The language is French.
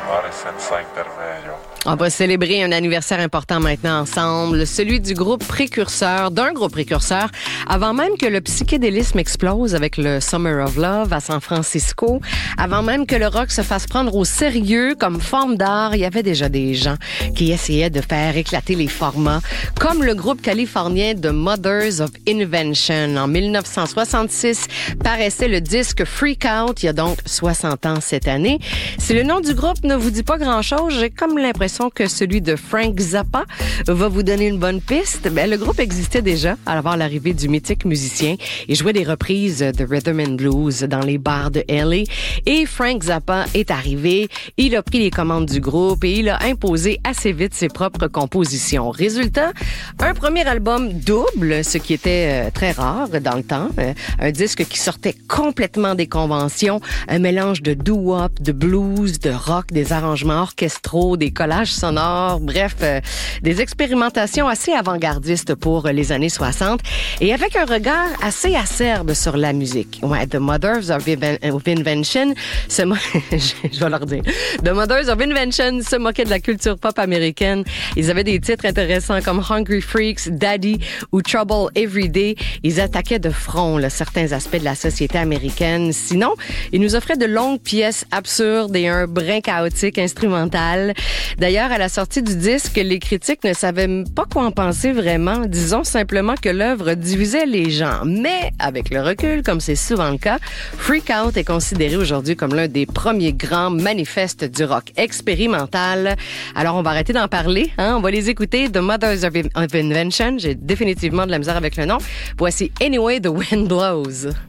mare senza intermedio. On va célébrer un anniversaire important maintenant ensemble, celui du groupe précurseur, d'un groupe précurseur, avant même que le psychédélisme explose avec le Summer of Love à San Francisco, avant même que le rock se fasse prendre au sérieux comme forme d'art, il y avait déjà des gens qui essayaient de faire éclater les formats, comme le groupe californien The Mothers of Invention. En 1966 paraissait le disque Freak Out, il y a donc 60 ans cette année. Si le nom du groupe ne vous dit pas grand-chose, j'ai comme l'impression que celui de Frank Zappa va vous donner une bonne piste. Ben, le groupe existait déjà avant l'arrivée du mythique musicien. Il jouait des reprises de Rhythm and Blues dans les bars de LA. Et Frank Zappa est arrivé, il a pris les commandes du groupe et il a imposé assez vite ses propres compositions. Résultat, un premier album double, ce qui était très rare dans le temps. Un disque qui sortait complètement des conventions, un mélange de doo-wop, de blues, de rock, des arrangements orchestraux, des collages sonores, bref, des expérimentations assez avant-gardistes pour les années 60 et avec un regard assez acerbe sur la musique. Ouais, The Mothers of Invention je vais leur dire. The Mothers of Invention se moquaient de la culture pop américaine. Ils avaient des titres intéressants comme Hungry Freaks, Daddy ou Trouble Every Day. Ils attaquaient de front certains aspects de la société américaine. Sinon, ils nous offraient de longues pièces absurdes et un brin chaotique instrumental. D'ailleurs, à la sortie du disque, les critiques ne savaient pas quoi en penser vraiment. Disons simplement que l'œuvre divisait les gens. Mais, avec le recul, comme c'est souvent le cas, Freak Out est considéré aujourd'hui comme l'un des premiers grands manifestes du rock expérimental. Alors, on va arrêter d'en parler. On va les écouter. The Mothers of Invention. J'ai définitivement de la misère avec le nom. Voici Anyway the Wind Blows.